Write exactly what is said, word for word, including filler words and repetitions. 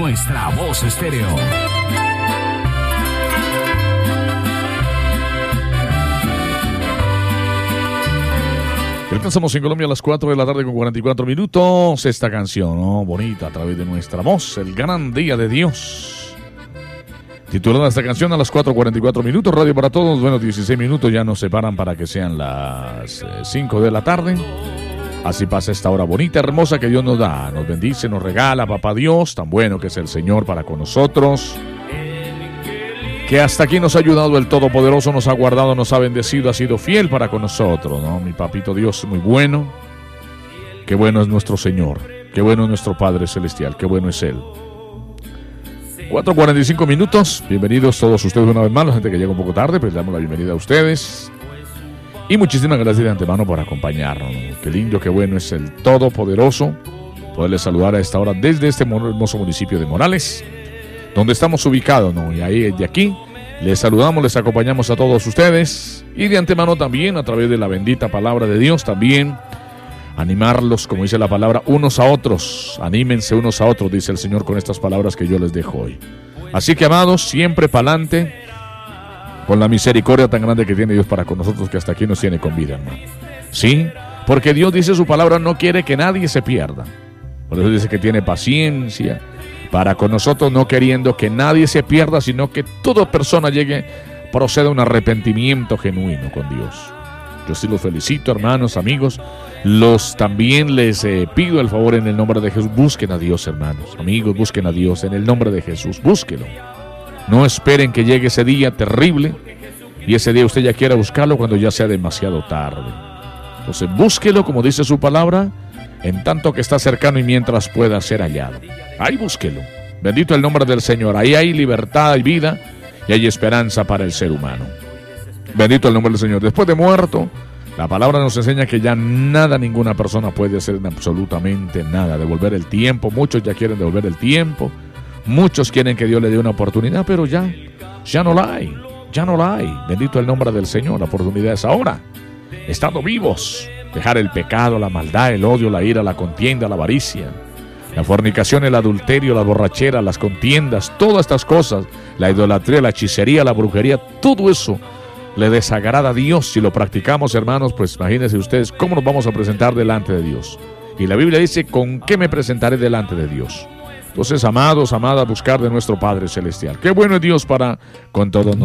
nuestra voz estéreo. Alcanzamos en Colombia a las cuatro de la tarde con cuarenta y cuatro minutos. Esta canción, ¿no? Bonita, a través de nuestra voz, el gran día de Dios. Titulada esta canción a las cuatro cuarenta y cuatro minutos. Radio para todos. Bueno, dieciséis minutos ya nos separan para que sean las cinco de la tarde. Así pasa esta hora bonita, hermosa que Dios nos da. Nos bendice, nos regala, papá Dios, tan bueno que es el Señor para con nosotros. Que hasta aquí nos ha ayudado el Todopoderoso, nos ha guardado, nos ha bendecido, ha sido fiel para con nosotros, ¿no? Mi papito Dios muy bueno. Qué bueno es nuestro Señor. Qué bueno es nuestro Padre Celestial. Qué bueno es Él. cuatro cuarenta y cinco minutos. Bienvenidos todos ustedes una vez más. La gente que llega un poco tarde, pues le damos la bienvenida a ustedes. Y muchísimas gracias de antemano por acompañarnos, ¿no? Qué lindo, qué bueno es el Todopoderoso. Poderles saludar a esta hora desde este hermoso municipio de Morales, donde estamos ubicados, ¿no? Y ahí, de aquí, les saludamos, les acompañamos a todos ustedes. Y de antemano también, a través de la bendita palabra de Dios, también animarlos, como dice la palabra, unos a otros. Anímense unos a otros, dice el Señor, con estas palabras que yo les dejo hoy. Así que, amados, siempre pa'lante, con la misericordia tan grande que tiene Dios para con nosotros, que hasta aquí nos tiene con vida, hermano. Sí, porque Dios dice su palabra, no quiere que nadie se pierda. Por eso dice que tiene paciencia para con nosotros, no queriendo que nadie se pierda, sino que toda persona llegue, proceda a un arrepentimiento genuino con Dios. Yo sí los felicito, hermanos, amigos. Los también les eh, pido el favor en el nombre de Jesús. Busquen a Dios, hermanos, amigos, busquen a Dios en el nombre de Jesús. Búsquelo. No esperen que llegue ese día terrible y ese día usted ya quiera buscarlo cuando ya sea demasiado tarde. Entonces búsquelo, como dice su palabra, en tanto que está cercano y mientras pueda ser hallado. Ahí búsquelo. Bendito el nombre del Señor. Ahí hay libertad y vida y hay esperanza para el ser humano. Bendito el nombre del Señor. Después de muerto, la palabra nos enseña que ya nada, ninguna persona puede hacer absolutamente nada. Devolver el tiempo. Muchos ya quieren devolver el tiempo. Muchos quieren que Dios le dé una oportunidad, pero ya, ya no la hay. Ya no la hay. Bendito el nombre del Señor. La oportunidad es ahora. Estando vivos. Dejar el pecado, la maldad, el odio, la ira, la contienda, la avaricia, la fornicación, el adulterio, la borrachera, las contiendas, todas estas cosas, la idolatría, la hechicería, la brujería, todo eso le desagrada a Dios. Si lo practicamos, hermanos, pues imagínense ustedes cómo nos vamos a presentar delante de Dios. Y la Biblia dice, ¿con qué me presentaré delante de Dios? Entonces, amados, amadas, buscar de nuestro Padre Celestial. Qué bueno es Dios para con todos nosotros.